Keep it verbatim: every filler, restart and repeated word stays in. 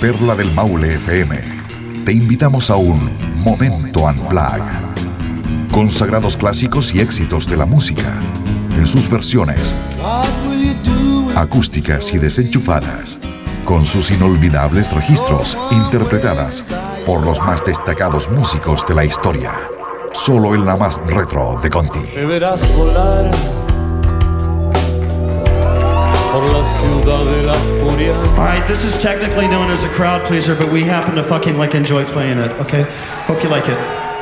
Perla del Maule F M, te invitamos a un Momento Unplugged. Consagrados clásicos y éxitos de la música, en sus versiones acústicas y desenchufadas, con sus inolvidables registros, interpretadas por los más destacados músicos de la historia. Solo en la más retro de Conti. Me verás volar por la ciudad de la furia. Alright, this is technically known as a crowd pleaser, but we happen to fucking like enjoy playing it, okay? Hope you like it.